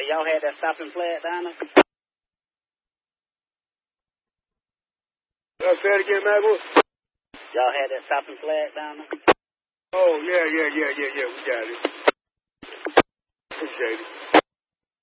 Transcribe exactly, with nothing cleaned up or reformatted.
y'all had that stopping flag down there? Y'all say it again, Michael? Y'all had that stopping flag down there? Oh, yeah, yeah, yeah, yeah, yeah. We got it. Appreciate it.